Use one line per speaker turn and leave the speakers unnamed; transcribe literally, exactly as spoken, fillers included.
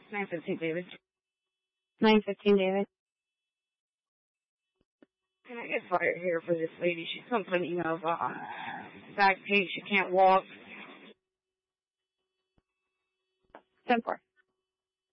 nine fifteen, David.
nine fifteen, David.
Can I get fired here for this lady? She's complaining of uh, back pain. She can't walk.
ten four.